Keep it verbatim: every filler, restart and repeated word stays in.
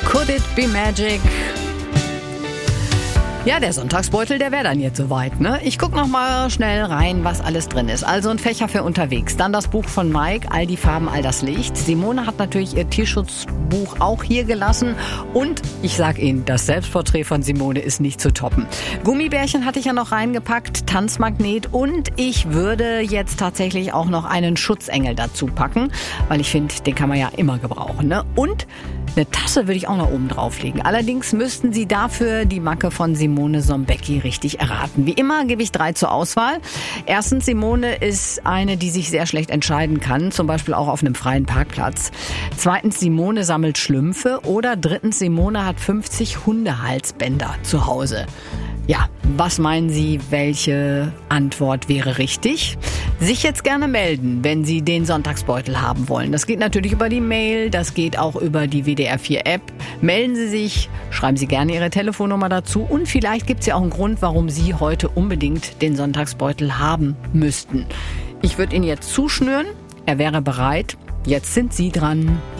Could It Be Magic? Ja, der Sonntagsbeutel, der wäre dann jetzt soweit, ne? Ich guck noch mal schnell rein, was alles drin ist. Also ein Fächer für unterwegs. Dann das Buch von Mike, All die Farben, all das Licht. Simone hat natürlich ihr Tierschutzbuch auch hier gelassen. Und ich sag Ihnen, das Selbstporträt von Simone ist nicht zu toppen. Gummibärchen hatte ich ja noch reingepackt, Tanzmagnet. Und ich würde jetzt tatsächlich auch noch einen Schutzengel dazu packen, weil ich finde, den kann man ja immer gebrauchen, ne? Und eine Tasse würde ich auch noch oben drauflegen. Allerdings müssten Sie dafür die Macke von Simone Sombecki richtig erraten. Wie immer gebe ich drei zur Auswahl. Erstens, Simone ist eine, die sich sehr schlecht entscheiden kann, zum Beispiel auch auf einem freien Parkplatz. Zweitens, Simone sammelt Schlümpfe. Oder drittens, Simone hat fünfzig Hundehalsbänder zu Hause. Ja, was meinen Sie, welche Antwort wäre richtig? Sich jetzt gerne melden, wenn Sie den Sonntagsbeutel haben wollen. Das geht natürlich über die Mail, das geht auch über die W D R vier App. Melden Sie sich, schreiben Sie gerne Ihre Telefonnummer dazu und vielleicht gibt es ja auch einen Grund, warum Sie heute unbedingt den Sonntagsbeutel haben müssten. Ich würde ihn jetzt zuschnüren, er wäre bereit. Jetzt sind Sie dran.